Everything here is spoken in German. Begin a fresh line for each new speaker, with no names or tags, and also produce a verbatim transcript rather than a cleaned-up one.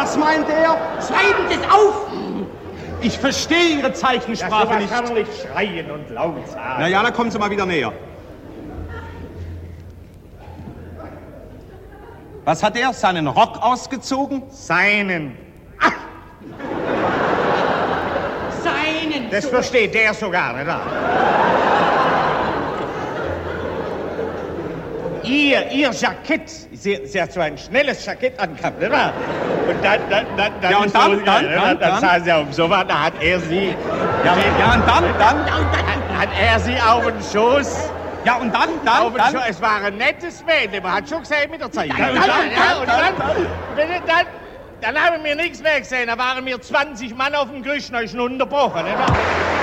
Was meint er?
Schreiben Sie es auf!
Ich verstehe Ihre Zeichensprache
ja,
nicht.
kann man nicht schreien und laut sagen.
Na ja, dann kommen Sie mal wieder näher. Was hat er? Seinen Rock ausgezogen?
Seinen.
Ach. Seinen.
Das versteht der sogar, nicht wahr? Ihr, ihr Jackett, sie, sie hat so ein schnelles Jackett angehabt, nicht wahr? Und dann, dann, dann, dann,
ja, und dann,
so,
dann,
dann,
dann,
dann, dann sah sie auf dem Sofa, da hat er sie...
Ja, ja und dann, dann,
hat, hat er sie auf den Schoß...
Ja, und dann, dann,
auf den
dann...
Schoß, es war ein nettes Mädchen, man hat schon gesehen mit der Zeit.
Ja, und dann,
ja, und dann,
dann,
dann, dann, dann, dann haben wir nichts mehr gesehen, da waren wir zwanzig Mann auf dem Gerüst, da ist schon unterbrochen, nicht wahr?